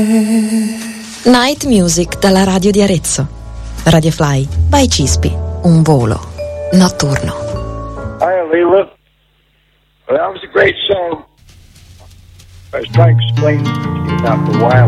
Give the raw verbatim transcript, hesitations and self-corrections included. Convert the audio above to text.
Night Music dalla radio di Arezzo. Radio Fly by Cispi, un volo notturno. Hi, Leela. Well, that was a great song. I was trying to explain to you about the wild